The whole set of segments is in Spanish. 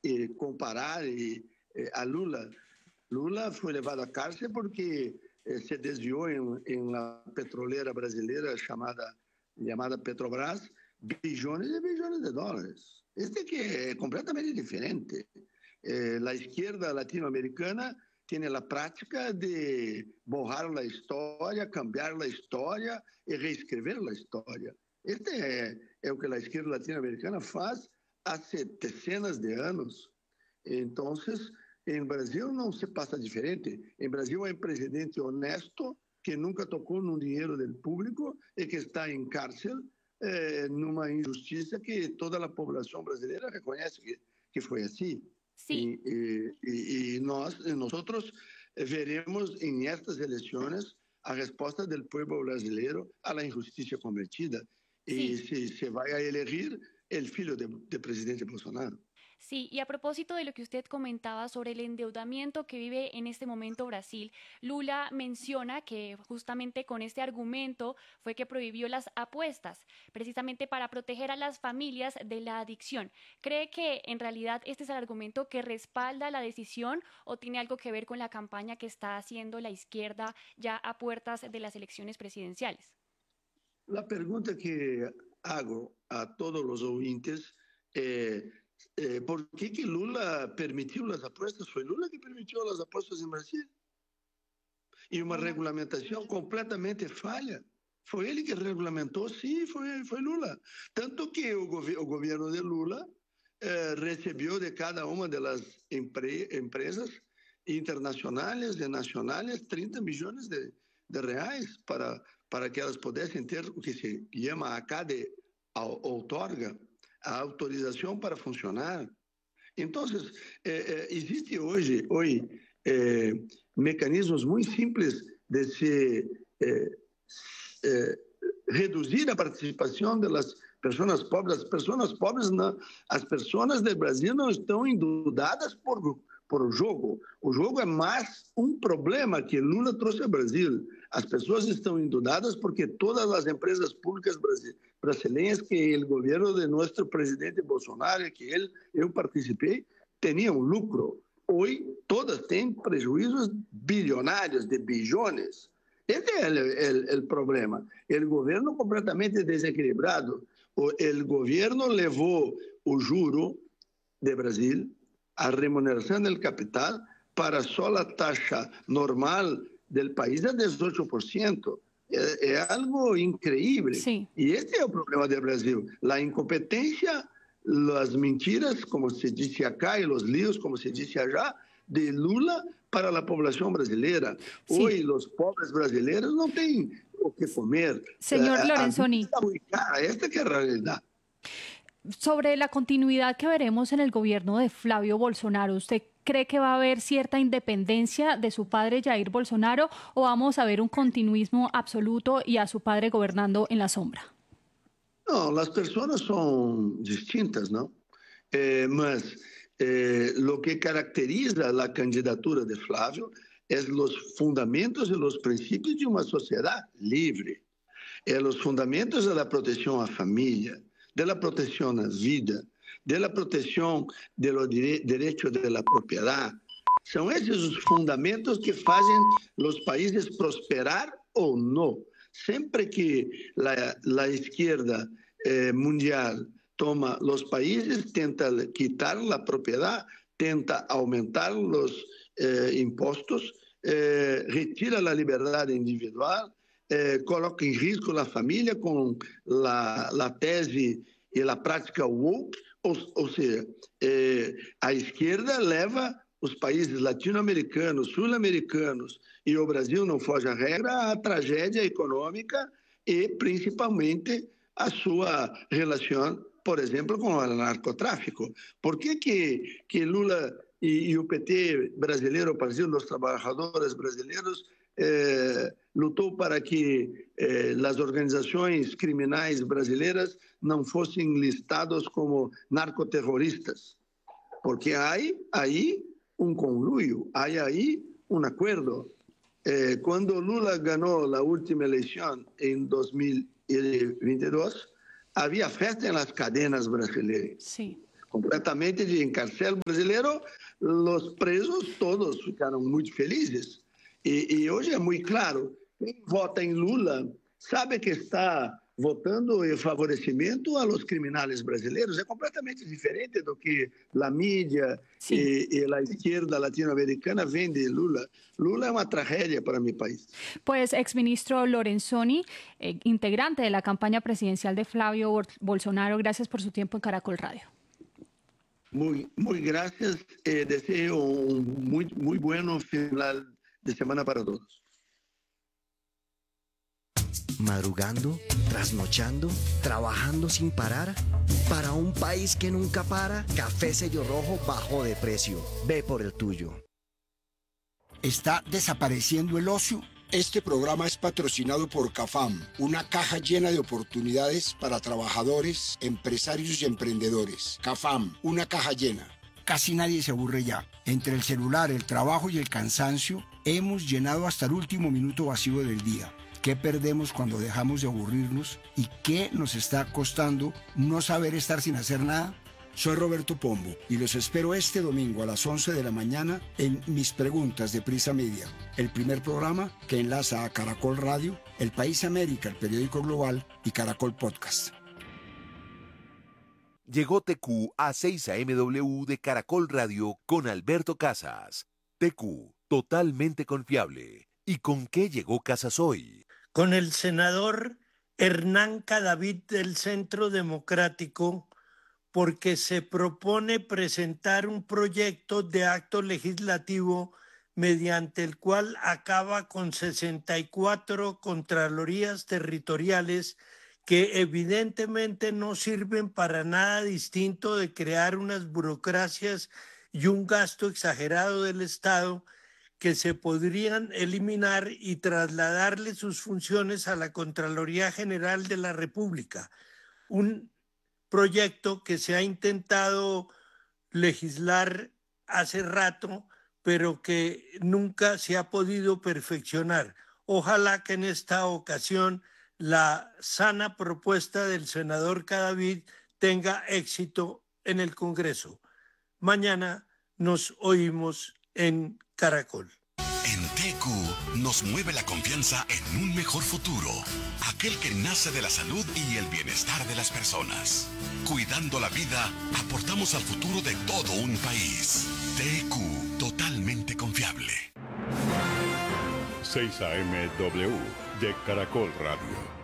comparar a Lula. Lula foi levado à cárcel porque se desviou em la petrolera brasileira chamada Petrobras, bilhões e bilhões de dólares. Este que é completamente diferente. La izquierda latinoamericana tem a prática de borrar a história, cambiar a história e reescrever a história. Este é o que a esquerda latino-americana faz há dezenas de anos. Então, em Brasil não se passa diferente. Em Brasil é um presidente honesto que nunca tocou no dinheiro do público e que está em cárcel numa injustiça que toda a população brasileira reconhece que foi assim. Sí. E nós veremos em estas eleições a resposta do povo brasileiro à injustiça cometida. Sí. Y se vaya a elegir el filho de presidente Bolsonaro. Sí, y a propósito de lo que usted comentaba sobre el endeudamiento que vive en este momento Brasil, Lula menciona que justamente con este argumento fue que prohibió las apuestas, precisamente para proteger a las familias de la adicción. ¿Cree que en realidad este es el argumento que respalda la decisión o tiene algo que ver con la campaña que está haciendo la izquierda ya a puertas de las elecciones presidenciales? La pregunta que hago a todos los oyentes es ¿por qué que Lula permitió las apuestas? Fue Lula que permitió las apuestas en Brasil. Y una Bueno, regulamentación completamente falla. Foi ele que regulamentou, sim, foi Lula. Tanto que o governo de Lula recebeu de cada uma das empresas internacionais e nacionais 30 milhões de reais para que elas pudessem ter o que se chama acá de outorga, a autorização para funcionar. Então, existe hoje mecanismos muito simples de se reduzir a participação das pessoas pobres. As pessoas pobres, não, as pessoas do Brasil não estão endeudadas por o jogo. O jogo é mais um problema que Lula trouxe ao Brasil. As pessoas estão endeudadas porque todas as empresas públicas brasileiras que o governo de nosso presidente Bolsonaro, que eu participei, tinham lucro. Hoje, todas têm prejuízos bilionários, de bilhões. Esse é o problema. O governo completamente desequilibrado. O governo levou o juro de Brasil, a remuneração do capital, para só a taxa normal do país é 18%. É algo incrível. sí. E esse é o problema do Brasil. A incompetência, as mentiras, como se disse acá, e os líos, como se disse allá, de Lula para a população brasileira. Sí. Hoje, os pobres brasileiros não têm o que comer. Señor A vida Lorenzoni, está muito cara. Esta que é a realidade. sobre la continuidad que veremos en el gobierno de Flavio Bolsonaro, ¿usted cree que va a haber cierta independencia de su padre Jair Bolsonaro o vamos a ver un continuismo absoluto y a su padre gobernando en la sombra? Não, as pessoas são distintas, não? Mas o que caracteriza a candidatura de Flávio é os fundamentos e os princípios de uma sociedade livre. Os fundamentos da proteção à família, da proteção à vida, da proteção do direito da propriedade. São esses os fundamentos que fazem os países prosperar ou não. Sempre que a esquerda mundial toma os países, tenta quitar a propriedade, tenta aumentar os impostos, retira a liberdade individual, coloca em risco a família com a tese e a prática woke, ou seja, a esquerda leva os países latino-americanos, sul-americanos e o Brasil não foge à regra, a tragédia econômica e principalmente a sua relação, por exemplo, com o narcotráfico. Por que Lula e o PT brasileiro, o Partido dos Trabalhadores brasileiros, lutou para que as organizações criminais brasileiras não fossem listadas como narcoterroristas? Porque há aí um conluio, há aí um acordo. Quando Lula ganhou a última eleição em 2022, havia festa nas cadenas brasileiras. Sí. completamente de encarcelo brasileiro, os presos todos ficaram muito felizes. E hoje é muito claro, quem vota em Lula sabe que está votando em favorecimento a los criminales brasileiros. É completamente diferente do que a mídia e a esquerda latino-americana vende de Lula. Lula é uma tragédia para mi país. Pues, exministro Lorenzoni, integrante de la campaña presidencial de Flavio Bolsonaro, gracias por su tiempo en Caracol Radio. Muy gracias. Deseo un muy bueno final de semana para todos. Madrugando, trasnochando, trabajando sin parar. Para un país que nunca para, Café Sello Rojo bajó de precio. Ve por el tuyo. ¿Está desapareciendo el ocio? Este programa es patrocinado por CAFAM, una caja llena de oportunidades para trabajadores, empresarios y emprendedores. CAFAM, una caja llena. Casi nadie se aburre ya. Entre el celular, el trabajo y el cansancio, hemos llenado hasta el último minuto vacío del día. ¿Qué perdemos cuando dejamos de aburrirnos? ¿Y qué nos está costando no saber estar sin hacer nada? Soy Roberto Pombo y los espero este domingo a las 11 de la mañana en Mis Preguntas de Prisa Media, el primer programa que enlaza a Caracol Radio, El País América, el periódico global, y Caracol Podcast. Llegó TQ a 6 AMW de Caracol Radio con Alberto Casas. TQ, totalmente confiable. ¿Y con qué llegó Casas hoy? Con el senador Hernán Cadavid del Centro Democrático, porque se propone presentar un proyecto de acto legislativo mediante el cual acaba con 64 contralorías territoriales que evidentemente no sirven para nada distinto de crear unas burocracias y un gasto exagerado del Estado que se podrían eliminar y trasladarle sus funciones a la Contraloría General de la República. Un proyecto que se ha intentado legislar hace rato, pero que nunca se ha podido perfeccionar. Ojalá que en esta ocasión la sana propuesta del senador Cadavid tenga éxito en el Congreso. Mañana nos oímos en Caracol. En TQ nos mueve la confianza en un mejor futuro, aquel que nace de la salud y el bienestar de las personas. Cuidando la vida, aportamos al futuro de todo un país. TQ, totalmente confiable. 6 AMW de Caracol Radio.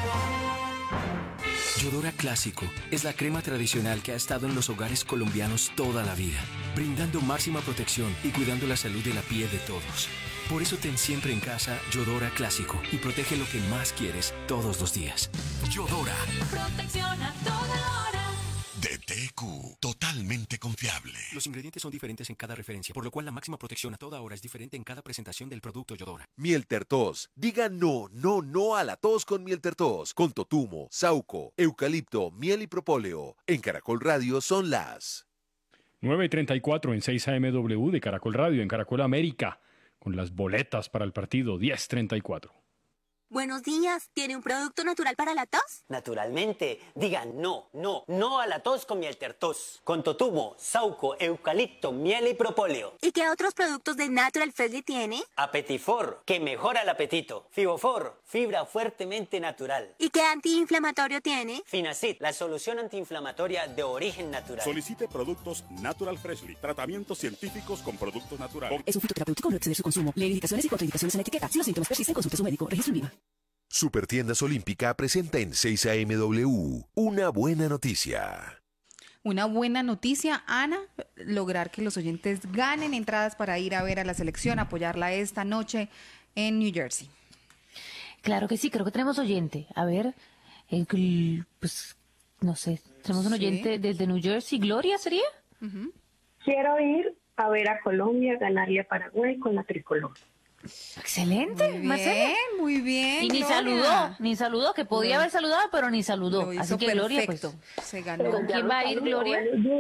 Yodora Clásico es la crema tradicional que ha estado en los hogares colombianos toda la vida, brindando máxima protección y cuidando la salud de la piel de todos. Por eso ten siempre en casa Yodora Clásico y protege lo que más quieres todos los días. Yodora. Protección a toda hora. De TQ, totalmente confiable. Los ingredientes son diferentes en cada referencia, por lo cual la máxima protección a toda hora es diferente en cada presentación del producto Yodora. Miel Tertos. Diga no a la tos con Miel Tertos. Con totumo, sauco, eucalipto, miel y propóleo. En Caracol Radio son las 9:34 en 6 AMW de Caracol Radio en Caracol América, con las boletas para el partido 10:34. Buenos días, ¿tiene un producto natural para la tos? Naturalmente, digan no a la tos con Miel Tertos. Con totumo, sauco, eucalipto, miel y propóleo. ¿Y qué otros productos de Natural Freshly tiene? Apetifor, que mejora el apetito. Fibofor, fibra fuertemente natural. ¿Y qué antiinflamatorio tiene? Finacid, la solución antiinflamatoria de origen natural. Solicite productos Natural Freshly, tratamientos científicos con productos naturales. Es un fitoterapéutico, no excede su consumo. Lee indicaciones y contraindicaciones en la etiqueta. Si los síntomas persisten, consulte a su médico. Registro en IVA. Supertiendas Olímpica presenta en 6 AMW una buena noticia. Una buena noticia, Ana, lograr que los oyentes ganen entradas para ir a ver a la selección, apoyarla esta noche en New Jersey. Claro que sí, creo que tenemos oyente. A ver, pues no sé, tenemos un oyente desde New Jersey. ¿Gloria sería? Quiero ir a ver a Colombia ganarle a Paraguay con la tricolor. Excelente, Marcela. Muy bien. Y ni saludó, que podía haber saludado, pero ni saludó. Así que Gloria, pues, se ganó. ¿Con quién va a ir Gloria?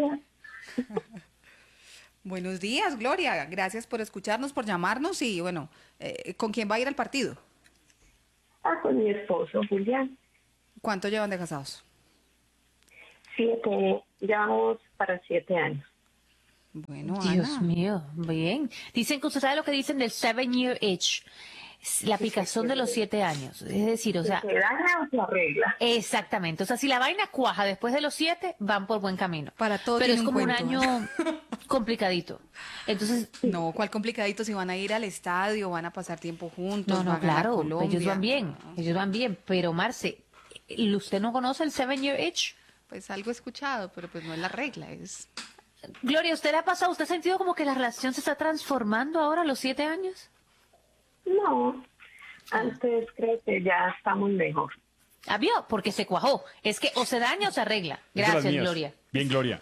Buenos días, Gloria. Gracias por escucharnos, por llamarnos y bueno, ¿con quién va a ir al partido? Con mi esposo, Julián. ¿Cuánto llevan de casados? Ya vamos para 7 años. Bueno, Dios Ana. mío, bien. Dicen que usted sabe lo que dicen del 7-year itch, la picazón de los 7 años. Es decir, o sea... Se daña o se arregla. Exactamente. O sea, si la vaina cuaja después de los 7, van por buen camino. Para todo Pero tiene es como un cuento, año complicadito. Entonces... No, ¿cuál complicadito? Si van a ir al estadio, van a pasar tiempo juntos, No, van a ganar claro, Colombia. ellos van bien. Pero, Marce, ¿usted no conoce el 7-year itch? Pues algo he escuchado, pero pues no es la regla, es... Gloria, ¿usted le ha pasado? ¿Usted ha sentido como que la relación se está transformando ahora a los 7 años? No, antes creo que ya estamos mejor. ¿Ah, vio? Porque se cuajó. Es que o se daña o se arregla. Gracias, Gloria. Bien, Gloria.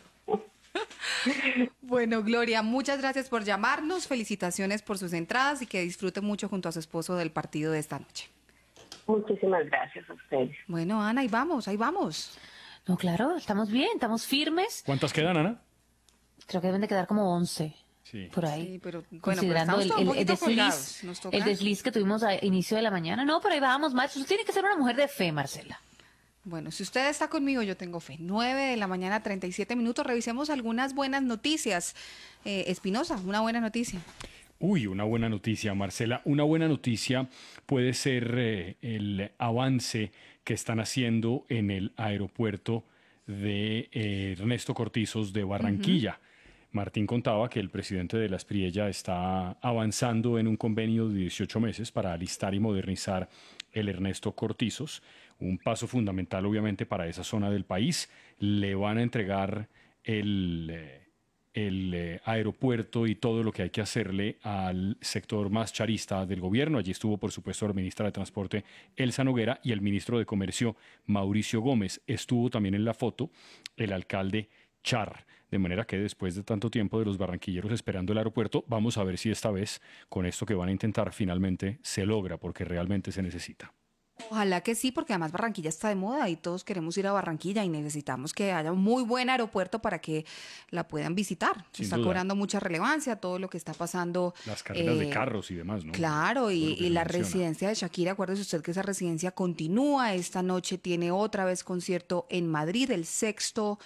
Bueno, Gloria, muchas gracias por llamarnos, felicitaciones por sus entradas y que disfrute mucho junto a su esposo del partido de esta noche. Muchísimas gracias a ustedes. Bueno, Ana, ahí vamos, ahí vamos. No, claro, estamos bien, estamos firmes. ¿Cuántas quedan, Ana? Creo que deben de quedar como 11. Sí. Por ahí. Sí, pero bueno, Considerando pero estamos un poquito colgados, nos toca. el desliz que tuvimos a inicio de la mañana. No, pero ahí vamos, Marce. Usted tiene que ser una mujer de fe, Marcela. Bueno, si usted está conmigo, yo tengo fe. 9 de la mañana, 37 minutos. Revisemos algunas buenas noticias. Espinosa, una buena noticia. Uy, una buena noticia, Marcela. Una buena noticia puede ser el avance que están haciendo en el aeropuerto de Ernesto Cortizos de Barranquilla. Martín contaba que el presidente de la Espriella está avanzando en un convenio de 18 meses para alistar y modernizar el Ernesto Cortizos, un paso fundamental obviamente para esa zona del país. Le van a entregar el aeropuerto y todo lo que hay que hacerle al sector más charista del gobierno. Allí estuvo, por supuesto, la ministra de Transporte, Elsa Noguera, y el ministro de Comercio, Mauricio Gómez. Estuvo también en la foto el alcalde Char. De manera que después de tanto tiempo de los barranquilleros esperando el aeropuerto, vamos a ver si esta vez, con esto que van a intentar, finalmente se logra, porque realmente se necesita. Ojalá que sí, porque además Barranquilla está de moda y todos queremos ir a Barranquilla y necesitamos que haya un muy buen aeropuerto para que la puedan visitar. Sin Está duda. cobrando mucha relevancia todo lo que está pasando. Las carreras de carros y demás, ¿no? Claro, Todo lo y que se la menciona. residencia de Shakira, acuérdese usted que esa residencia continúa. Esta noche tiene otra vez concierto en Madrid, el sexto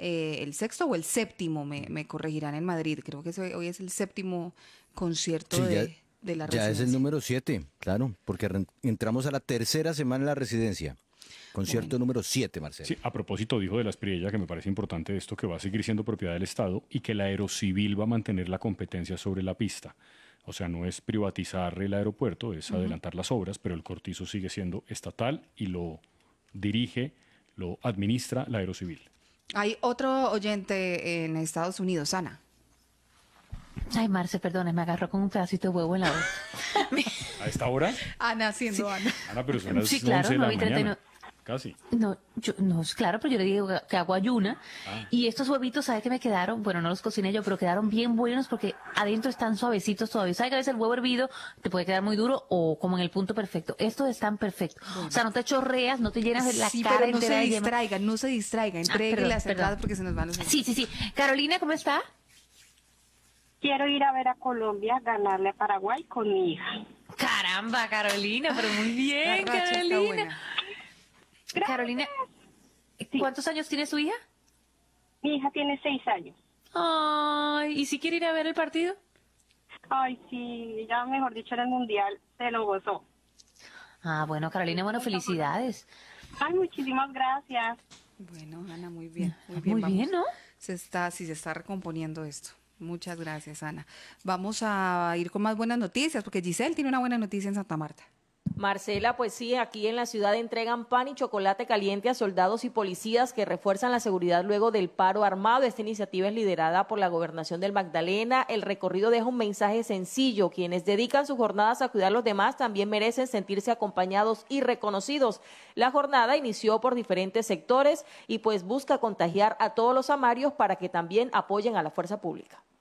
o el séptimo, me corregirán, en Madrid. Creo que hoy es el séptimo concierto Sí, de la ya residencia. es el número 7, claro, porque entramos a la tercera semana en la residencia. Concierto número 7, Marcelo. Sí, a propósito dijo de la Espriella que me parece importante esto, que va a seguir siendo propiedad del Estado y que la Aerocivil va a mantener la competencia sobre la pista. O sea, no es privatizar el aeropuerto, es adelantar las obras, pero el Cortizo sigue siendo estatal y lo dirige, lo administra la Aerocivil. Hay otro oyente en Estados Unidos, Ana. Ay, Marce, perdone, me agarró con un pedacito de huevo en la voz. ¿A esta hora? Ana siendo Ana. Ana, pero son las Sí, claro, 11 de la 9:39. mañana. Casi. No, es claro, pero yo le digo que hago ayuna. Y estos huevitos, ¿sabe qué me quedaron? Bueno, no los cociné yo, pero quedaron bien buenos porque adentro están suavecitos todavía. ¿Sabe que a veces el huevo hervido te puede quedar muy duro o como en el punto perfecto? Estos están perfectos. O sea, no te chorreas, no te llenas de la Sí, cara pero no entera se de yema. distraigan, no se distraigan. Entreguen perdón, las entradas perdón. porque se nos van los... Sí. Carolina, ¿cómo está? Quiero ir a ver a Colombia ganarle a Paraguay con mi hija. Caramba, Carolina, pero muy bien, La racha está Carolina. buena. Carolina, ¿cuántos años tiene su hija? Mi hija tiene 6 años. Ay, ¿y si quiere ir a ver el partido? Ay, sí, ya mejor dicho en el Mundial se lo gozó. Ah, bueno, Carolina, bueno, felicidades. Ay, muchísimas gracias. Bueno, Ana, muy bien. Muy bien, Muy vamos. bien, ¿no? Se está recomponiendo esto. Muchas gracias, Ana. Vamos a ir con más buenas noticias, porque Giselle tiene una buena noticia en Santa Marta. Marcela, pues sí, aquí en la ciudad entregan pan y chocolate caliente a soldados y policías que refuerzan la seguridad luego del paro armado. Esta iniciativa es liderada por la Gobernación del Magdalena. El recorrido deja un mensaje sencillo. Quienes dedican sus jornadas a cuidar a los demás también merecen sentirse acompañados y reconocidos. La jornada inició por diferentes sectores y pues busca contagiar a todos los samarios para que también apoyen a la fuerza pública.